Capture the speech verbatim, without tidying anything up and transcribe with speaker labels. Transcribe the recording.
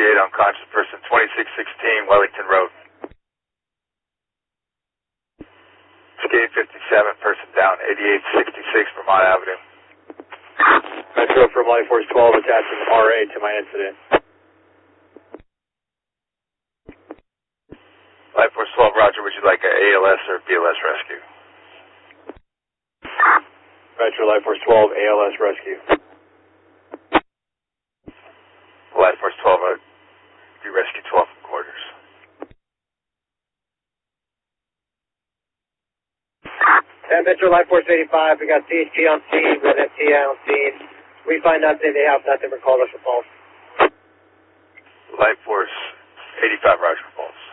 Speaker 1: eight, unconscious person, twenty-six sixteen Wellington Road. Skate fifty-seven, person down, eighty-eight sixty-six Vermont Avenue.
Speaker 2: Metro from Life Force twelve, attaching R A to my incident.
Speaker 1: Life Force twelve, roger, would you like a A L S or B L S rescue?
Speaker 2: Metro Life Force twelve, A L S rescue.
Speaker 1: Life Force twelve, uh, do rescue twelve from quarters.
Speaker 2: ten Metro Life Force eighty-five, we got C H P on scene, we got F T I on scene. We find nothing, they have nothing, we're called us for pulse.
Speaker 1: Life Force eighty-five, roger, pulse.